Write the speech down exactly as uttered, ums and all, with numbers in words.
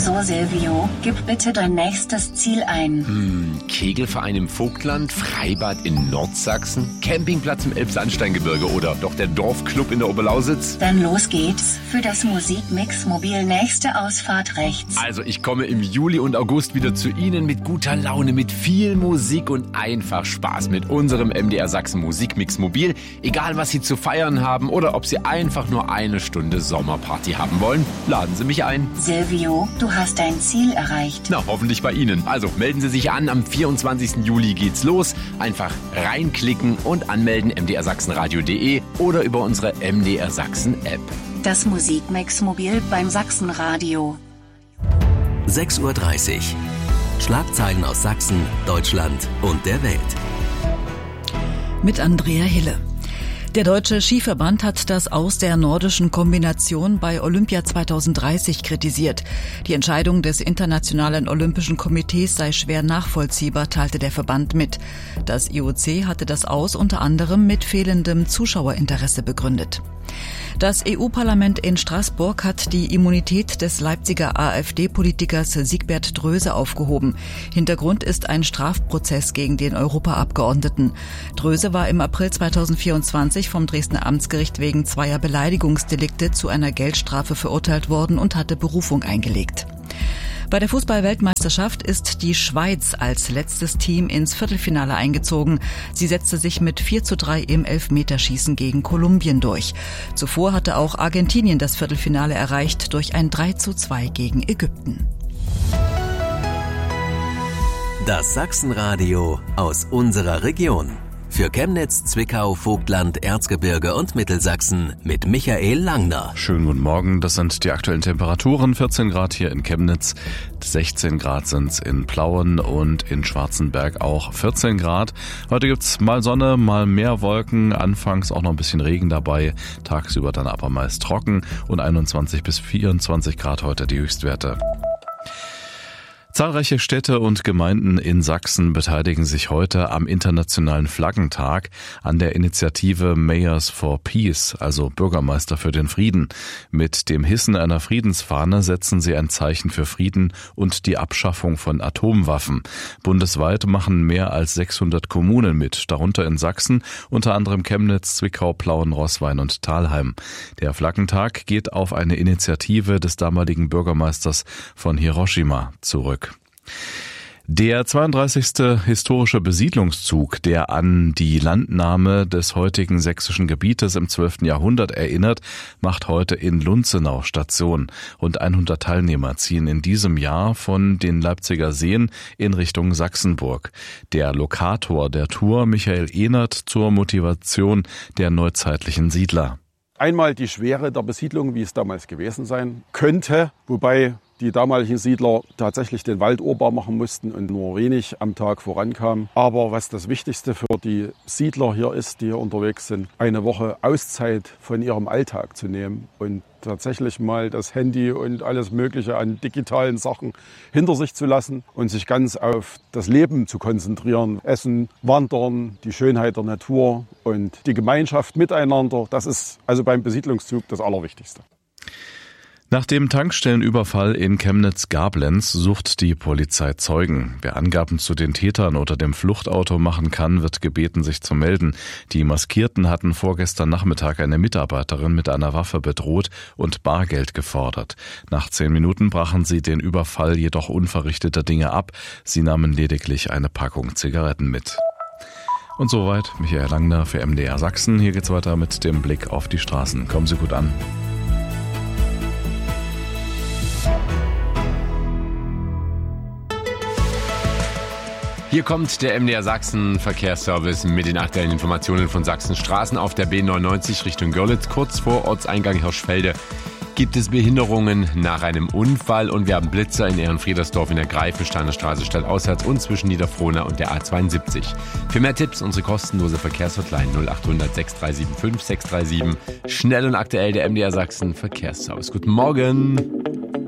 So, Silvio, gib bitte dein nächstes Ziel ein. Hm, Kegelverein im Vogtland, Freibad in Nordsachsen, Campingplatz im Elbsandsteingebirge oder doch der Dorfclub in der Oberlausitz? Dann los geht's für das Musikmix-Mobil nächste Ausfahrt rechts. Also ich komme im Juli und August wieder zu Ihnen mit guter Laune, mit viel Musik und einfach Spaß mit unserem M D R Sachsen Musikmix-Mobil. Egal, was Sie zu feiern haben oder ob Sie einfach nur eine Stunde Sommerparty haben wollen, laden Sie mich ein. Silvio, du hast dein Ziel erreicht. Na, hoffentlich bei Ihnen. Also melden Sie sich an, am vierundzwanzigsten Juli geht's los. Einfach reinklicken und anmelden m d r sachsenradio punkt d e oder über unsere M D R Sachsen App. Das Musikmix-Mobil beim Sachsenradio. sechs Uhr dreißig. Schlagzeilen aus Sachsen, Deutschland und der Welt. Mit Andrea Hille. Der Deutsche Skiverband hat das Aus der nordischen Kombination bei Olympia zweitausenddreißig kritisiert. Die Entscheidung des Internationalen Olympischen Komitees sei schwer nachvollziehbar, teilte der Verband mit. Das I O C hatte das Aus unter anderem mit fehlendem Zuschauerinteresse begründet. Das E U-Parlament in Straßburg hat die Immunität des Leipziger AfD-Politikers Siegbert Dröse aufgehoben. Hintergrund ist ein Strafprozess gegen den Europaabgeordneten. Dröse war im April zweitausendvierundzwanzig vom Dresdner Amtsgericht wegen zweier Beleidigungsdelikte zu einer Geldstrafe verurteilt worden und hatte Berufung eingelegt. Bei der Fußball-Weltmeisterschaft ist die Schweiz als letztes Team ins Viertelfinale eingezogen. Sie setzte sich mit vier zu drei im Elfmeterschießen gegen Kolumbien durch. Zuvor hatte auch Argentinien das Viertelfinale erreicht durch ein drei zu zwei gegen Ägypten. Das Sachsenradio aus unserer Region. Für Chemnitz, Zwickau, Vogtland, Erzgebirge und Mittelsachsen mit Michael Langner. Schönen guten Morgen, das sind die aktuellen Temperaturen. vierzehn Grad hier in Chemnitz, sechzehn Grad sind's in Plauen und in Schwarzenberg auch vierzehn Grad. Heute gibt's mal Sonne, mal mehr Wolken, anfangs auch noch ein bisschen Regen dabei, tagsüber dann aber meist trocken und einundzwanzig bis vierundzwanzig Grad heute die Höchstwerte. Zahlreiche Städte und Gemeinden in Sachsen beteiligen sich heute am Internationalen Flaggentag an der Initiative Mayors for Peace, also Bürgermeister für den Frieden. Mit dem Hissen einer Friedensfahne setzen sie ein Zeichen für Frieden und die Abschaffung von Atomwaffen. Bundesweit machen mehr als sechshundert Kommunen mit, darunter in Sachsen, unter anderem Chemnitz, Zwickau, Plauen, Roßwein und Thalheim. Der Flaggentag geht auf eine Initiative des damaligen Bürgermeisters von Hiroshima zurück. Der zweiunddreißigste historische Besiedlungszug, der an die Landnahme des heutigen sächsischen Gebietes im zwölften Jahrhundert erinnert, macht heute in Lunzenau Station. Rund hundert Teilnehmer ziehen in diesem Jahr von den Leipziger Seen in Richtung Sachsenburg. Der Lokator der Tour, Michael Ehnert, zur Motivation der neuzeitlichen Siedler. Einmal die Schwere der Besiedlung, wie es damals gewesen sein könnte, wobei die damaligen Siedler tatsächlich den Wald urbar machen mussten und nur wenig am Tag vorankamen. Aber was das Wichtigste für die Siedler hier ist, die hier unterwegs sind, eine Woche Auszeit von ihrem Alltag zu nehmen und tatsächlich mal das Handy und alles Mögliche an digitalen Sachen hinter sich zu lassen und sich ganz auf das Leben zu konzentrieren. Essen, Wandern, die Schönheit der Natur und die Gemeinschaft miteinander, das ist also beim Besiedlungszug das Allerwichtigste. Nach dem Tankstellenüberfall in Chemnitz-Gablenz sucht die Polizei Zeugen. Wer Angaben zu den Tätern oder dem Fluchtauto machen kann, wird gebeten, sich zu melden. Die Maskierten hatten vorgestern Nachmittag eine Mitarbeiterin mit einer Waffe bedroht und Bargeld gefordert. Nach zehn Minuten brachen sie den Überfall jedoch unverrichteter Dinge ab. Sie nahmen lediglich eine Packung Zigaretten mit. Und soweit Michael Langner für M D R Sachsen. Hier geht's weiter mit dem Blick auf die Straßen. Kommen Sie gut an. Hier kommt der M D R Sachsen Verkehrsservice mit den aktuellen Informationen von Sachsens Straßen. Auf der B neunundneunzig Richtung Görlitz, kurz vor Ortseingang Hirschfelde, gibt es Behinderungen nach einem Unfall und wir haben Blitzer in Ehrenfriedersdorf in der Greifensteiner Straße stadtauswärts und zwischen Niederfrohna und der A zweiundsiebzig. Für mehr Tipps unsere kostenlose Verkehrshotline null achthundert sechs drei sieben fünf sechs drei sieben. Schnell und aktuell der M D R Sachsen Verkehrsservice. Guten Morgen.